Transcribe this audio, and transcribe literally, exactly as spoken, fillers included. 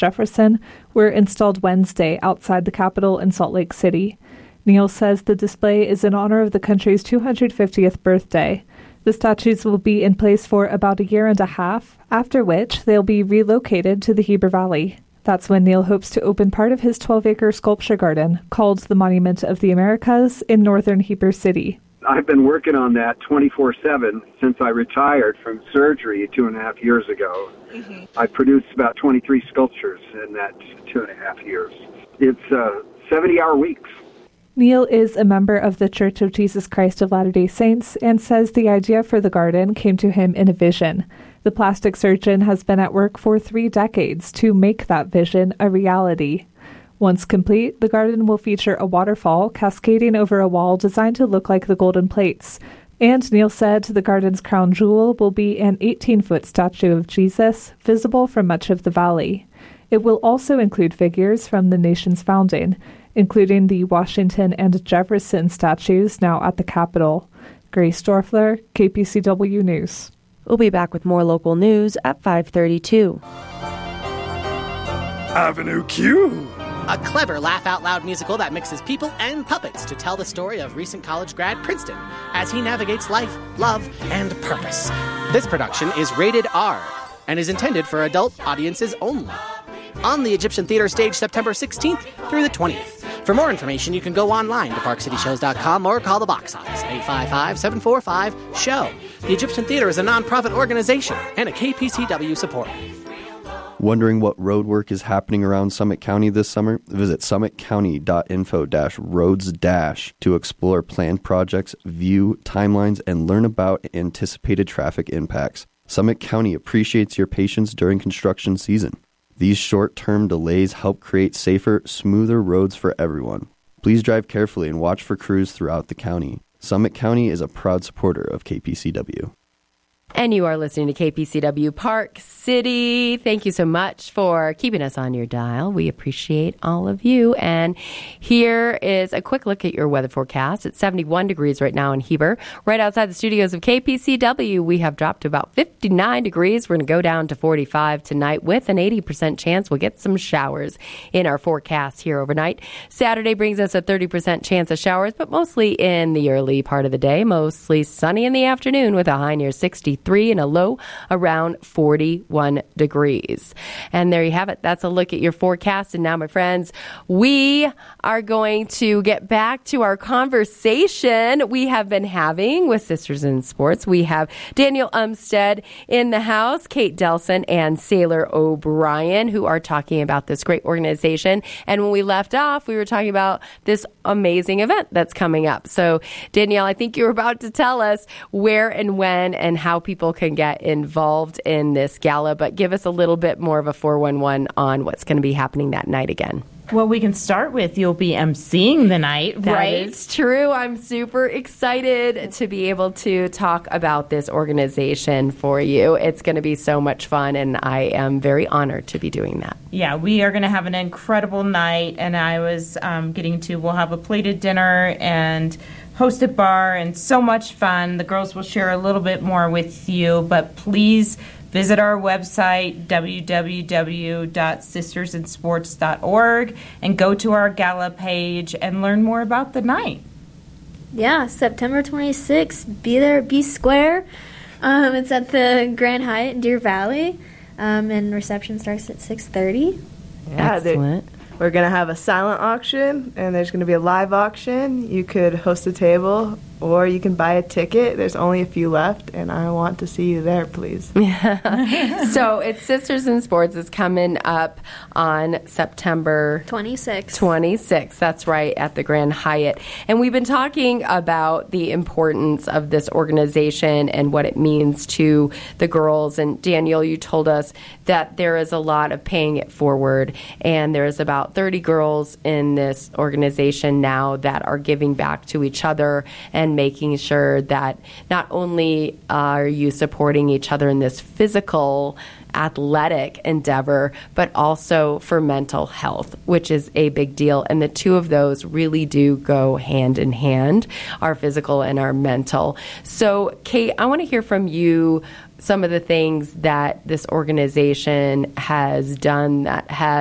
Jefferson were installed Wednesday outside the Capitol in Salt Lake City. Neal says the display is in honor of the country's two hundred fiftieth birthday. The statues will be in place for about a year and a half, after which they'll be relocated to the Heber Valley. That's when Neal hopes to open part of his twelve-acre sculpture garden, called the Monument of the Americas, in northern Heber City. I've been working on that twenty-four seven since I retired from surgery two and a half years ago. Mm-hmm. I produced about twenty-three sculptures in that two and a half years. It's uh, seventy-hour weeks. Neal is a member of the Church of Jesus Christ of Latter-day Saints and says the idea for the garden came to him in a vision. The plastic surgeon has been at work for three decades to make that vision a reality. Once complete, the garden will feature a waterfall cascading over a wall designed to look like the golden plates. And Neal said the garden's crown jewel will be an eighteen-foot statue of Jesus, visible from much of the valley. It will also include figures from the nation's founding, including the Washington and Jefferson statues now at the Capitol. Grace Dorfler, K P C W News. We'll be back with more local news at five thirty-two. Avenue Q. A clever laugh-out-loud musical that mixes people and puppets to tell the story of recent college grad Princeton as he navigates life, love, and purpose. This production is rated R and is intended for adult audiences only. On the Egyptian Theater stage September sixteenth through the twentieth. For more information, you can go online to park city shows dot com or call the box office, eight five five, seven four five, S H O W. The Egyptian Theater is a nonprofit organization and a K P C W supporter. Wondering what road work is happening around Summit County this summer? Visit summit county dot info dash roads dash to explore planned projects, view timelines, and learn about anticipated traffic impacts. Summit County appreciates your patience during construction season. These short-term delays help create safer, smoother roads for everyone. Please drive carefully and watch for crews throughout the county. Summit County is a proud supporter of K P C W. And you are listening to K P C W Park City. Thank you so much for keeping us on your dial. We appreciate all of you. And here is a quick look at your weather forecast. It's seventy-one degrees right now in Heber. Right outside the studios of K P C W, we have dropped to about fifty-nine degrees. We're going to go down to forty-five tonight with an eighty percent chance we'll get some showers in our forecast here overnight. Saturday brings us a thirty percent chance of showers, but mostly in the early part of the day. Mostly sunny in the afternoon with a high near sixty-three and a low around forty-one degrees. And there you have it. That's a look at your forecast. And now, my friends, we are going to get back to our conversation we have been having with Sisters in Sports. We have Daniel Umstead in the house, Kate Delson, and Sailor O'Brien, who are talking about this great organization. And when we left off, we were talking about this amazing event that's coming up. So, Danielle, I think you were about to tell us where and when and how people People can get involved in this gala, but give us a little bit more of a four one one on what's going to be happening that night again. Well, we can start with you'll be emceeing the night, that right? That is true. I'm super excited to be able to talk about this organization for you. It's going to be so much fun, and I am very honored to be doing that. Yeah, we are going to have an incredible night, and I was um, getting to, we'll have a plated dinner and hosted bar and so much fun. The girls will share a little bit more with you, but please visit our website, w w w dot sisters in sports dot org, and go to our gala page and learn more about the night. Yeah, September twenty-sixth, be there, be square. Um, it's at the Grand Hyatt in Deer Valley, um, and reception starts at six thirty. Yeah, excellent. We're going to have a silent auction, and there's going to be a live auction. You could host a table, or you can buy a ticket. There's only a few left, and I want to see you there, please. Yeah. So it's Sisters in Sports is coming up on September twenty-sixth. twenty-sixth. That's right, at the Grand Hyatt. And we've been talking about the importance of this organization and what it means to the girls. And Daniel, you told us that there is a lot of paying it forward, and there's about thirty girls in this organization now that are giving back to each other and making sure that not only are you supporting each other in this physical athletic endeavor, but also for mental health, which is a big deal. And the two of those really do go hand in hand, our physical and our mental. So, Kate, I want to hear from you some of the things that this organization has done that has